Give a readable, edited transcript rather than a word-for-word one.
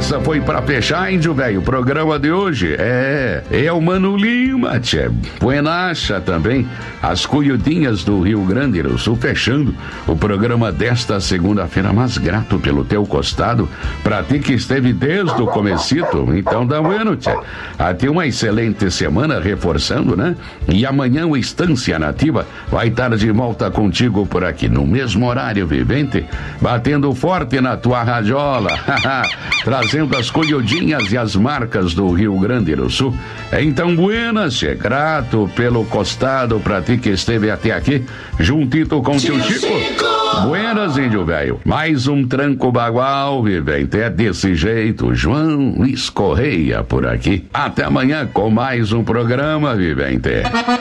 Essa foi pra fechar, índio velho, o programa de hoje. É o Mano Lima, tchê. Buenacha também. As Cuiudinhas do Rio Grande do Sul, fechando o programa desta segunda-feira. Mas grato pelo teu costado, pra ti que esteve desde o comecito. Então dá bueno, tchê. Até uma excelente semana, reforçando, né? E amanhã o Estância Nativa vai estar de volta contigo por aqui, no mesmo horário, vivente, batendo forte na tua radiola, trazendo as colhudinhas e as marcas do Rio Grande do Sul. Então, buenas, tchê. Grato pelo costado pra ti que esteve até aqui, juntito com tio Chico. Buenas, índio velho. Mais um tranco bagual, vivente. É desse jeito, João Luiz Correia por aqui. Até amanhã com mais um programa, vivente.